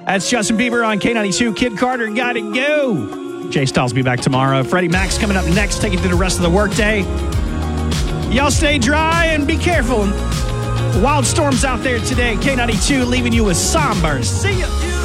That's Justin Bieber on K92. Kid Carter, gotta go. Jay Styles will be back tomorrow. Freddie Mac's coming up next, take you through the rest of the workday. Y'all stay dry and be careful. Wild storms out there today. K92 leaving you with Somber. See ya.